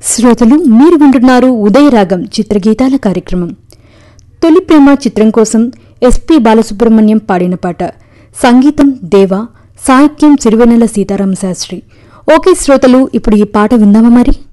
శ్రోతలు మీరు వింటున్నారు ఉదయరాగం చిత్రగీతాల కార్యక్రమం. తొలి ప్రేమ చిత్రం కోసం ఎస్పి బాలసుబ్రహ్మణ్యం పాడిన పాట. సంగీతం దేవా, సాహిత్యం సిరివెన్నెల సీతారామ శాస్త్రి. ఓకే శ్రోతలు, ఇప్పుడు ఈ పాట విందామా మరి.